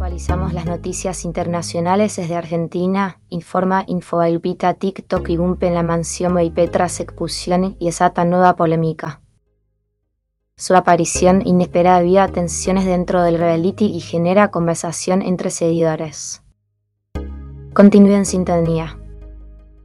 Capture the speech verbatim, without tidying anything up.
Actualizamos las noticias internacionales desde Argentina. Informa Infobaipita TikTok irrumpe en la mansión Moipé tras expulsión y desata nueva polémica. Su aparición inesperada aviva tensiones dentro del reality y genera conversación entre seguidores. Continúe en sintonía.